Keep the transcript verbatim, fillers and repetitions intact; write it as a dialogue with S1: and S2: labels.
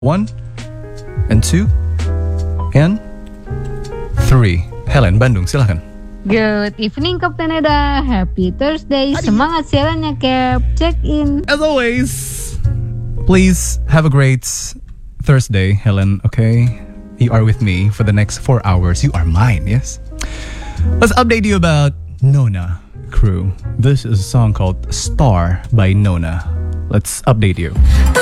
S1: One, and two, and three. Helen, Bandung, silahkan.
S2: Good evening, Kapten Eda. Happy Thursday. Semangat siarannya, Cap. Check in.
S1: As always, please have a great Thursday, Helen, okay? You are with me for the next four hours. You are mine, yes? Let's update you about Nona Crew. This is a song called Star by Nona. Let's update you.